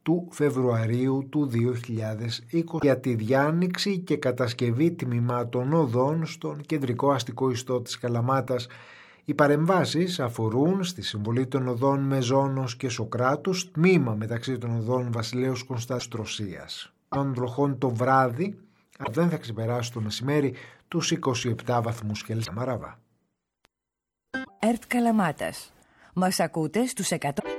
του Φεβρουαρίου του 2020 για τη διάνοιξη και κατασκευή τμήματων οδών στον κεντρικό αστικό ιστό της Καλαμάτας. Οι παρεμβάσεις αφορούν στη συμβολή των οδών Μεζόνος και Σοκράτους, τμήμα μεταξύ των οδών Βασιλέως Κωνσταντίνου Τροσίας. Των βροχών το βράδυ δεν θα ξεπεράσει το μεσημέρι τους 27 βαθμούς Κελσία. Μαράβα. ΕΡΤ Καλαμάτας. Μας ακούτε στους 100.